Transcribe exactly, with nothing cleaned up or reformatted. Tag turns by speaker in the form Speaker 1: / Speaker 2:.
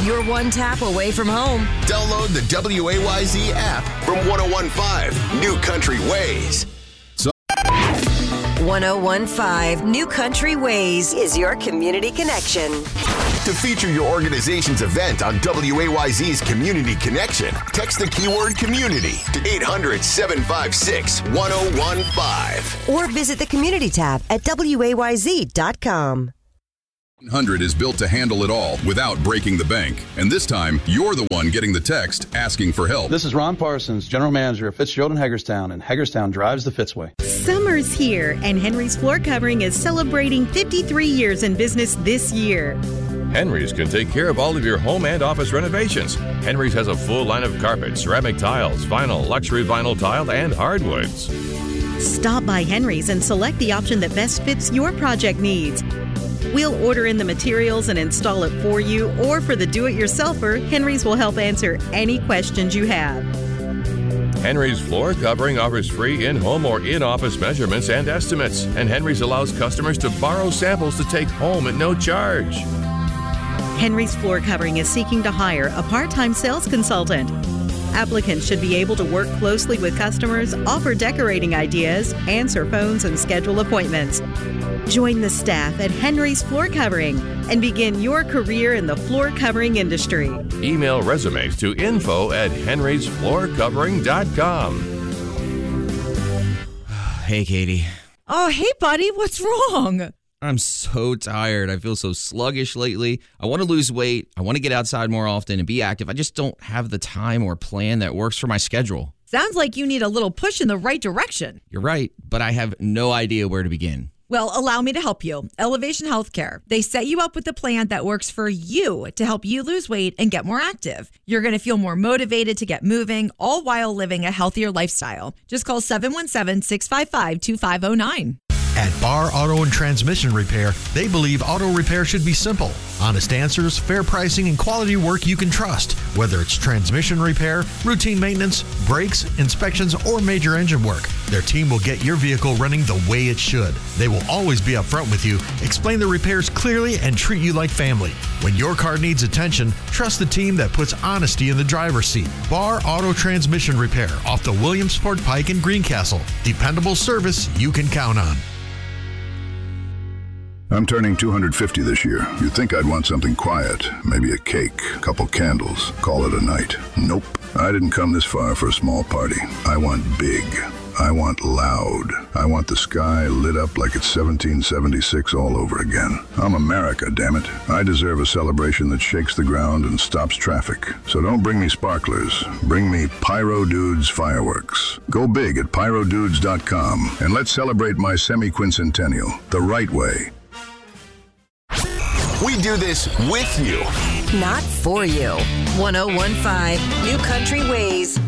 Speaker 1: You're one tap away from home.
Speaker 2: Download the W A Y Z app from one oh one point five New Country Ways.
Speaker 1: one oh one point five New Country Ways is your community connection.
Speaker 2: To feature your organization's event on W A Y Z's Community Connection, text the keyword community to eight hundred, seven five six, one oh one five.
Speaker 1: Or visit the community tab at W A Y Z dot com.
Speaker 3: one hundred is built to handle it all without breaking the bank. And this time, you're the one getting the text asking for help.
Speaker 4: This is Ron Parsons, General Manager of Fitzgerald in Hagerstown, and Hagerstown drives the Fitzway.
Speaker 5: Summer's here, and Henry's Floor Covering is celebrating fifty-three years in business this year.
Speaker 6: Henry's can take care of all of your home and office renovations. Henry's has a full line of carpet, ceramic tiles, vinyl, luxury vinyl tile, and hardwoods.
Speaker 5: Stop by Henry's and select the option that best fits your project needs. We'll order in the materials and install it for you, or for the do-it-yourselfer, Henry's will help answer any questions you have.
Speaker 6: Henry's Floor Covering offers free in-home or in-office measurements and estimates, and Henry's allows customers to borrow samples to take home at no charge.
Speaker 5: Henry's Floor Covering is seeking to hire a part-time sales consultant. Applicants should be able to work closely with customers, offer decorating ideas, answer phones, and schedule appointments. Join the staff at Henry's Floor Covering and begin your career in the floor covering industry.
Speaker 6: Email resumes to info at henrys floor covering dot com.
Speaker 7: Hey, Katie.
Speaker 8: Oh, hey, buddy. What's wrong?
Speaker 7: I'm so tired. I feel so sluggish lately. I want to lose weight. I want to get outside more often and be active. I just don't have the time or plan that works for my schedule.
Speaker 8: Sounds like you need a little push in the right direction.
Speaker 7: You're right, but I have no idea where to begin.
Speaker 8: Well, allow me to help you. Elevation Healthcare. They set you up with a plan that works for you to help you lose weight and get more active. You're going to feel more motivated to get moving, all while living a healthier lifestyle. Just call seven one seven, six five five, two five zero nine.
Speaker 9: At Bar Auto and Transmission Repair, they believe auto repair should be simple. Honest answers, fair pricing, and quality work you can trust. Whether it's transmission repair, routine maintenance, brakes, inspections, or major engine work, their team will get your vehicle running the way it should. They will always be upfront with you, explain the repairs clearly, and treat you like family. When your car needs attention, trust the team that puts honesty in the driver's seat. Bar Auto Transmission Repair off the Williamsport Pike in Greencastle. Dependable service you can count on.
Speaker 10: I'm turning two hundred fifty this year. You'd think I'd want something quiet, maybe a cake, a couple candles, call it a night. Nope. I didn't come this far for a small party. I want big. I want loud. I want the sky lit up like it's seventeen seventy-six all over again. I'm America, damn it. I deserve a celebration that shakes the ground and stops traffic. So don't bring me sparklers. Bring me Pyro Dudes fireworks. Go big at pyro dudes dot com and let's celebrate my semi-quincentennial the right way.
Speaker 2: We do this with you.
Speaker 1: Not for you. one oh one point five New Country Ways.